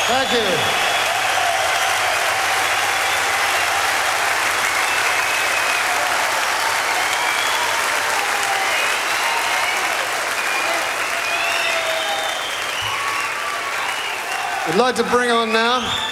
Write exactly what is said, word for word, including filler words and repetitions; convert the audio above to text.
Thank you. I'd like to bring on now